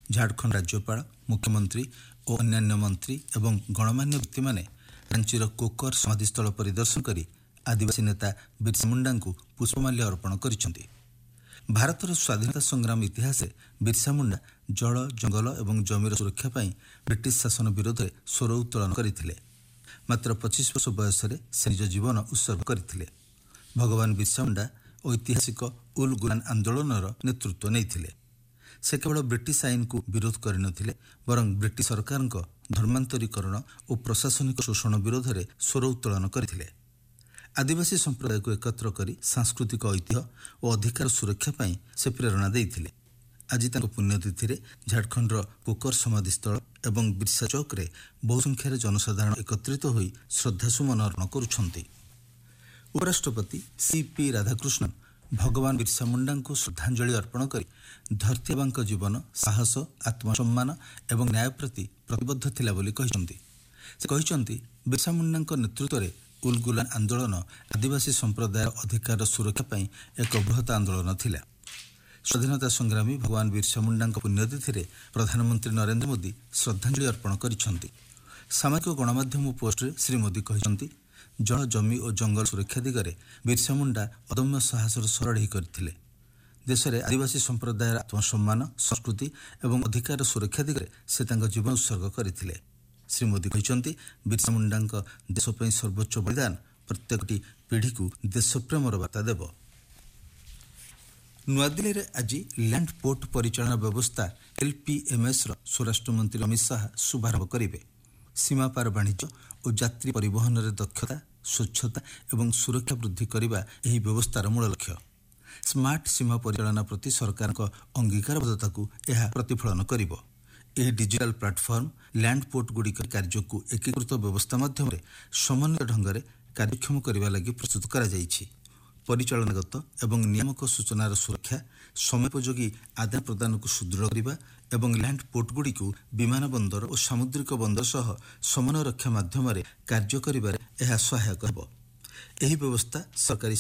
झारखंड राज्यपाल मुख्यमंत्री और अन्य मंत्री एवं गणमान्य व्यक्ति माने रांचीर कोकर समाधिस्थल परिदर्शन कर आदिवासी नेता बिरसा मुंडा को पुष्पमाल्य अर्पण करिसेंति। भारतर स्वाधीनता संग्राम इतिहास बिरसा मुंडा जल जंगल और जमीर सुरक्षा पर ब्रिटिश शासन विरोध में स्वर उत्तोलन करते। मात्र 25 वर्ष बयस से निज जीवन उत्सर्ग करते। भगवान बिरसा मुंडा ऐतिहासिक उल गुलान आंदोलन नेतृत्व नहीं। से केवल ब्रिटिश आईन को विरोध करनथिले बरं ब्रिटिश सरकार धर्मांतरीकरण और प्रशासनिक शोषण विरोध में स्वर उत्तोलन करथिले। आदिवासी संप्रदाय को एकत्र कर सांस्कृतिक ऐतिह्य और अधिकार सुरक्षा पाई से प्रेरणा देइथिले। आज पुण्यतिथि में झारखंड कोकर समाधिस्थल एवं बिरसा चौक रे बहु संख्यार जनसाधारण एकत्रित होई श्रद्धासुमन अर्पण करुछंती। उपराष्ट्रपति सीपी राधाकृष्णन भगवान बिरसा मुंडा को श्रद्धांजलि अर्पण कर धरती आबांक जीवन साहस आत्मसम्मान एवं न्याय प्रति प्रतिबद्ध थिला बोली कहिसंती। से कहिसंती बिरसा मुंडा नेतृत्व में उलगुलान आंदोलन आदिवासी संप्रदाय अधिकार सुरक्षा पाई एक बृहत आंदोलन थिला। स्वाधीनता संग्रामी भगवान बिरसा मुंडा पुण्यतिथि में प्रधानमंत्री नरेंद्र मोदी श्रद्धांजलि अर्पण करिसेंति। सामाजिक गणमाध्यम पोस्ट रे श्री मोदी कहिसंती जल जमी और जंगल सुरक्षा दिगरे बिरसा मुंडा अदम्य साहसर सरढ़ी करथिले। देश में आदिवासी संप्रदाय आत्मसम्मान संस्कृति और अधिकार सुरक्षा दिगरे से तांका जीवन उत्सर्ग करथिले। श्री मोदी कहिसंती बिरसा मुंडा देशपई सर्वोच्च बलिदान प्रत्येकटी पीढ़ी को देशप्रेमर वार्ता देव। नुआदिल्ली में आज लैंड पोर्ट परिचालना व्यवस्था LPMS स्वराष्ट्र मंत्री अमित शाह शुभारंभ करेंगे। सीमा पार वाणिज्य और यात्री परिवहन में दक्षता स्वच्छता और सुरक्षा वृद्धि करने यह व्यवस्थार मूल लक्ष्य। स्मार्ट सीमा परिचालना प्रति सरकार अंगीकारबद्धता को यह प्रतिफलन करिबो। यह डिजिटल प्लाटफर्म लैंड पोर्ट गुड़िक कार्य को एकीकृत व्यवस्था माध्यम समन्वित ढंग से कार्यक्षम करने लगी प्रस्तुत करा जाइछि। परिचालनागत एवं नियामक सूचनार सुरक्षा समयोपयोगी आदान प्रदान को सुदृढ़ करने एवं लैंड पोर्ट गुड़ी को विमान बंदर और सामुद्रिक बंदर सह समन्वय रक्षा माध्यम कार्य करिबारे यह सहायक होबो। एही व्यवस्था सरकारी